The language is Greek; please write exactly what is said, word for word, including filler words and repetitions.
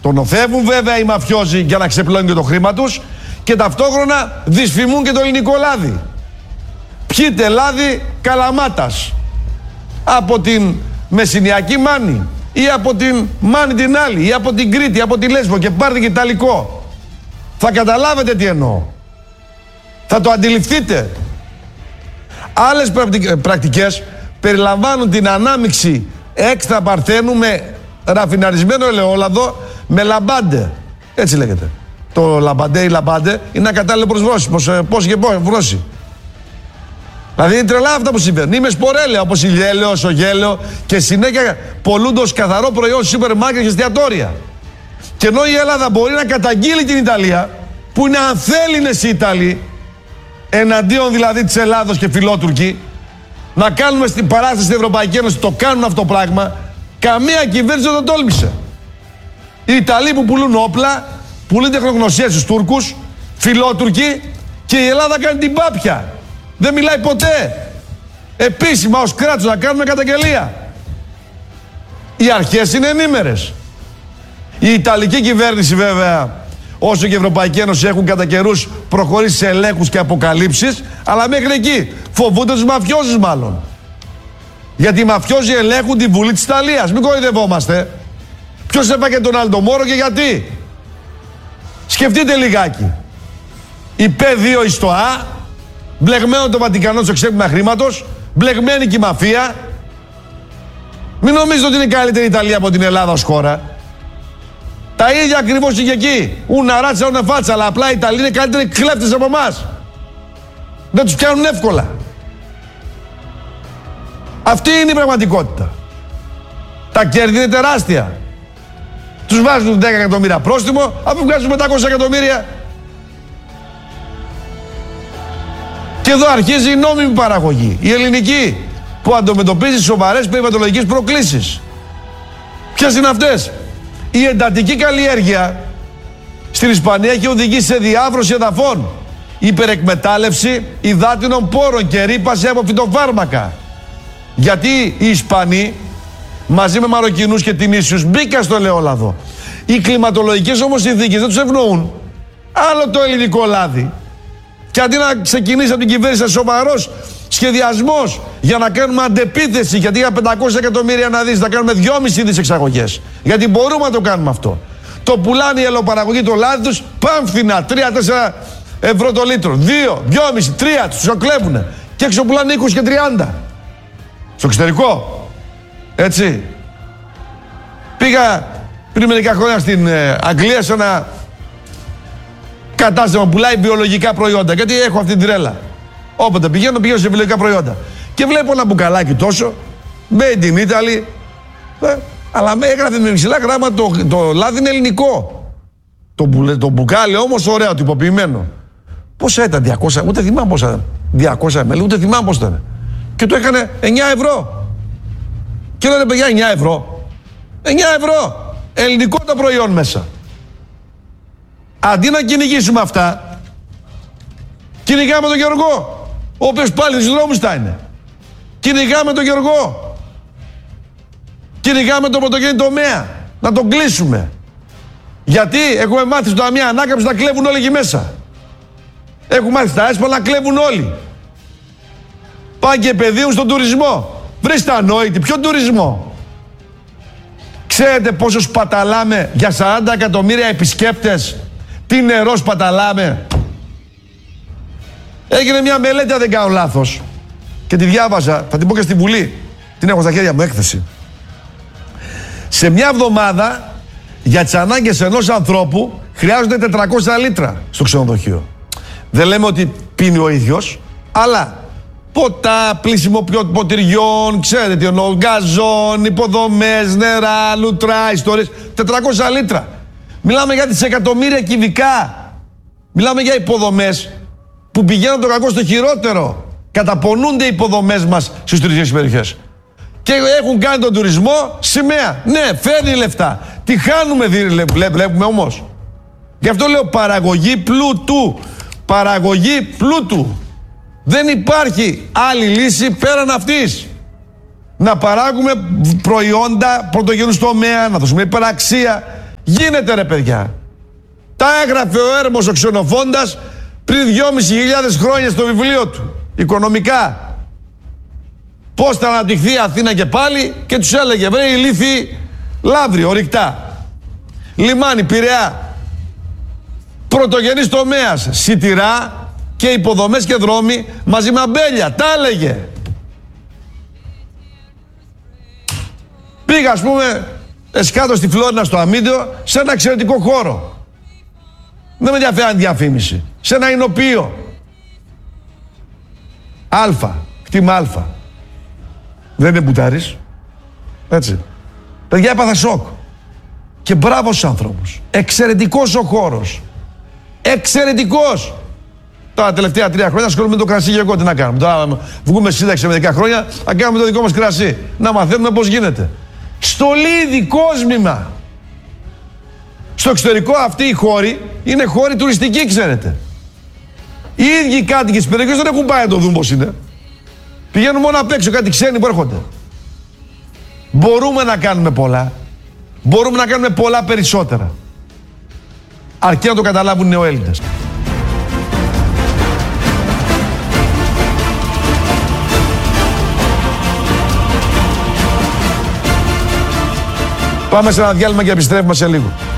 Τον νοθεύουν βέβαια οι μαφιόζοι για να ξεπλώνουν και το χρήμα τους και ταυτόχρονα δυσφημούν και το ελληνικό λάδι. Πιείτε λάδι Καλαμάτας από την Μεσσηνιακή Μάνη ή από την Μάνη την άλλη ή από την Κρήτη, από τη Λέσβο και πάρτε και Ιταλικό. Θα καταλάβετε τι εννοώ. Θα το αντιληφθείτε. Άλλες πρακτικές περιλαμβάνουν την ανάμιξη έξτρα παρθένου με ραφιναρισμένο ελαιόλαδο με λαμπάντε. Έτσι λέγεται. Το λαμπαντέ ή λαμπάντε είναι ένα κατάλληλο προς βρώση. Πώς, πώς και πώς βρώση. Δηλαδή είναι τρελά αυτά που συμβαίνουν. Είμαι σπορέλαια όπως η γέλαιος, ο γέλαιο και συνέχεια πολλούνται ως καθαρό προϊόν σε σούπερ μάρκετ και εστιατόρια. Και ενώ η Ελλάδα μπορεί να καταγγείλει την Ιταλία, που είναι ανθέληνες οι Ιταλοί, εναντίον δηλαδή της Ελλάδος και φιλότουρκοι, να κάνουμε στην παράσταση στην Ευρωπαϊκή Ένωση, το κάνουν αυτό το πράγμα, καμία κυβέρνηση δεν το τόλμησε. Οι Ιταλοί που πουλούν όπλα, πουλούν τεχνογνωσία στους Τούρκους, φιλότουρκοι, και η Ελλάδα κάνει την πάπια. Δεν μιλάει ποτέ. Επίσημα ως κράτος να κάνουμε καταγγελία. Οι αρχές είναι ενήμερες. Η Ιταλική κυβέρνηση βέβαια, όσο και η Ευρωπαϊκή Ένωση, έχουν κατά καιρούς προχωρήσει σε ελέγχους και αποκαλύψεις, αλλά μέχρι εκεί φοβούνται τους μαφιόζους μάλλον. Γιατί οι μαφιόζοι ελέγχουν τη Βουλή της Ιταλίας. Μην κοροϊδευόμαστε. Ποιος έπαγε τον Αλντομόρο και γιατί. Σκεφτείτε λιγάκι. Η Π δύο εις το Α, μπλεγμένο το Βατικανό στο ξέπλυμα χρήματος, μπλεγμένη και η μαφία. Μην νομίζετε ότι είναι καλύτερη η Ιταλία από την Ελλάδα ως χώρα. Τα ίδια ακριβώς είναι και εκεί. Ούνα ράτσα, ούνα φάτσα, αλλά απλά οι Ιταλοί είναι καλύτεροι κλέφτες από εμάς. Δεν τους πιάνουν εύκολα. Αυτή είναι η πραγματικότητα. Τα κέρδη είναι τεράστια. Τους βάζουν δέκα εκατομμύρια πρόστιμο, αφού βγάζουν πεντακόσια εκατομμύρια. Και εδώ αρχίζει η νόμιμη παραγωγή, η ελληνική, που αντιμετωπίζει σοβαρές περιβαλλοντικές προκλήσεις. Ποιες είναι αυτές? Η εντατική καλλιέργεια στην Ισπανία έχει οδηγήσει σε διάβρωση εδαφών, υπερεκμετάλλευση υδάτινων πόρων και ρύπαση από φυτοφάρμακα. Γιατί οι Ισπανοί μαζί με Μαροκινούς και Τινήσιους μπήκαν στο ελαιόλαδο. Οι κλιματολογικές όμως συνθήκες δεν τους ευνοούν. Άλλο το ελληνικό λάδι. Και αντί να ξεκινήσει από την κυβέρνηση σοβαρός σχεδιασμός για να κάνουμε αντεπίθεση, γιατί για πεντακόσια εκατομμύρια να δεις, θα κάνουμε δυόμισι δις εξαγωγές. Γιατί μπορούμε να το κάνουμε αυτό. Το πουλάνε οι ελαιοπαραγωγοί το λάδι τους πάμφθηνα, τρία τέσσερα ευρώ το λίτρο. δύο, δυόμισι, τρία τους το κλέβουνε. Και έξω πουλάνε είκοσι και τριάντα. Στο εξωτερικό. Έτσι. Πήγα πριν μερικά χρόνια στην ε, Αγγλία σε ένα κατάστημα που πουλάει βιολογικά προϊόντα. Γιατί έχω αυτή την τρέλα. Όποτε πηγαίνω, πηγαίνω σε βιολογικά προϊόντα. Και βλέπω ένα μπουκαλάκι τόσο, made in Italy, ε, αλλά με έγραφε με ψηλά γράμματα το, το λάδι είναι ελληνικό. Το, το μπουκάλι όμως ωραίο, τυποποιημένο. Πόσα ήταν, διακόσια, ούτε θυμάμαι πόσα ήταν. διακόσια μιλιλίτρα, ούτε θυμάμαι πώς ήταν. Και το έκανε εννιά ευρώ. Και λένε παιδιά εννιά ευρώ. εννιά ευρώ. Ελληνικό το προϊόν μέσα. Αντί να κυνηγήσουμε αυτά, κυνηγάμε τον Γεωργό, ο οποίος πάλι στους δρόμους θα είναι. Κυνηγάμε τον Γεωργό. Κυνηγάμε τον πρωτογενή τομέα. Να τον κλείσουμε. Γιατί έχουμε μάθει στο ταμείο ανάκαμψη να κλέβουν όλοι εκεί μέσα. Έχουμε μάθει στα έσπα να κλέβουν όλοι. Πάνε και επενδύουν στον τουρισμό. Βρίσκεται ανόητη. Ποιο τουρισμό? Ξέρετε πόσο σπαταλάμε για σαράντα εκατομμύρια επισκέπτες? Τι νερό σπαταλάμε? Έγινε μια μελέτη, αν δεν κάνω λάθος, και τη διάβαζα, θα την πω και στη Βουλή. Την έχω στα χέρια μου, έκθεση. Σε μια εβδομάδα για τις ανάγκες ενός ανθρώπου χρειάζονται τετρακόσια λίτρα στο ξενοδοχείο. Δεν λέμε ότι πίνει ο ίδιος, αλλά ποτά, πλήσιμο ποτηριών, ξέρετε τι εννοώ, γκαζόν, υποδομές, νερά, λουτρά, ιστορίες, τετρακόσια λίτρα. Μιλάμε για δισεκατομμύρια κυβικά. Μιλάμε για υποδομές που πηγαίνουν το κακό στο χειρότερο. Καταπονούνται οι υποδομές μας στις τουριστικές περιοχές. Και έχουν κάνει τον τουρισμό σημαία. Ναι, φέρνει λεφτά. Τι χάνουμε, βλέπουμε όμως. Γι' αυτό λέω παραγωγή πλούτου. Παραγωγή πλούτου. Δεν υπάρχει άλλη λύση πέραν αυτής. Να παράγουμε προϊόντα πρωτογενούς τομέα, να δώσουμε υπεραξία Γίνεται ρε παιδιά. Τα έγραφε ο Έρμος ο Ξενοφόντας πριν δυόμισι χιλιάδες χρόνια στο βιβλίο του. Οικονομικά. Πώς θα αναπτυχθεί η Αθήνα και πάλι, και τους έλεγε βρε ηλίθιοι, Λαύριο, ορυκτά, λιμάνι, Πειραιά, πρωτογενής τομέας, σιτηρά και υποδομές και δρόμοι μαζί με αμπέλια. Τα έλεγε. Πήγα ας πούμε εσκάτω στη Φλόρινα στο Αμίντεο σε ένα εξαιρετικό χώρο. Δεν με ενδιαφέρει αν διαφήμιση. Σε ένα εινοποιείο. Αλφα, κτήμα Αλφα. Δεν είναι μπουτάρης. Έτσι. Παιδιά, έπαθα σοκ. Και μπράβο στους ανθρώπους. Εξαιρετικός ο χώρος. Εξαιρετικός. Τα τελευταία τρία χρόνια ασχολούμαι με το κρασί και εγώ τι να κάνουμε. Τώρα βγούμε σύνταξη με δέκα χρόνια, θα κάνουμε το δικό μας κρασί. Να μαθαίνουμε πώς γίνεται. Στολίδι, κόσμημα. Στο εξωτερικό αυτοί οι χώροι είναι χώροι τουριστικοί, ξέρετε. Οι ίδιοι κάτοικοι της περιοχής δεν έχουν πάει να το δουν πώς είναι. Πηγαίνουν μόνο απ' έξω, κάτι ξένοι που έρχονται. Μπορούμε να κάνουμε πολλά. Μπορούμε να κάνουμε πολλά περισσότερα. Αρκεί να το καταλάβουν οι νεοέλληνες. Πάμε σε ένα διάλειμμα και επιστρέφουμε σε λίγο.